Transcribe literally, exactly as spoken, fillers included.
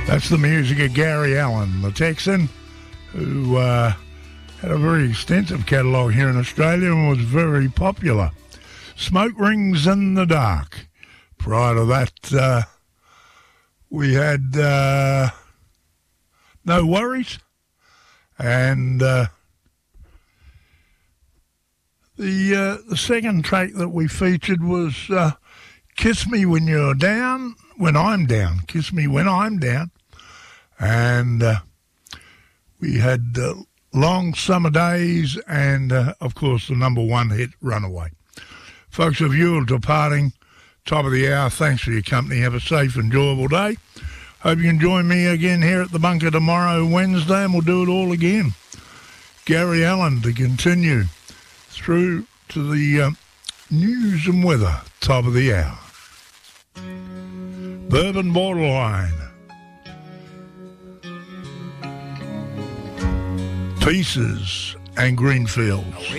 That's the music of Gary Allan, the Texan, who uh, had a very extensive catalogue here in Australia and was very popular. Smoke Rings in the Dark. Prior to that, uh, we had uh, No Worries. And uh, the, uh, the second track that we featured was uh, Kiss Me When You're Down, When I'm Down. Kiss Me When I'm Down. And uh, we had uh, Long Summer Days and, uh, of course, the number one hit, Runaway. Folks, if you're departing, top of the hour, thanks for your company. Have a safe, enjoyable day. Hope you can join me again here at the bunker tomorrow, Wednesday, and we'll do it all again. Gary Allan to continue through to the uh, news and weather, top of the hour. Bourbon Borderline. Pieces and Greenfields.